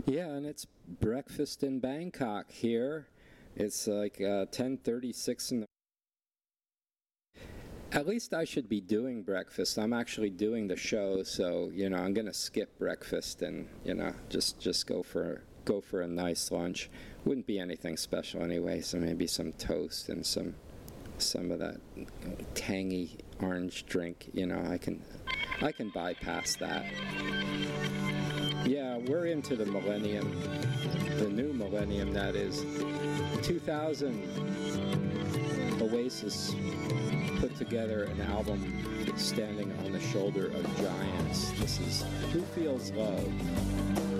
Yeah, and it's breakfast in Bangkok here. It's like 10:36 in the. At least I should be doing breakfast. I'm actually doing the show, so I'm gonna skip breakfast and just go for a nice lunch. Wouldn't be anything special anyway. So maybe some toast and some of that tangy orange drink. I can bypass that. Yeah, we're into the millennium, the new millennium, that is. 2000, Oasis put together an album standing on the shoulder of giants. This is Who Feels Love?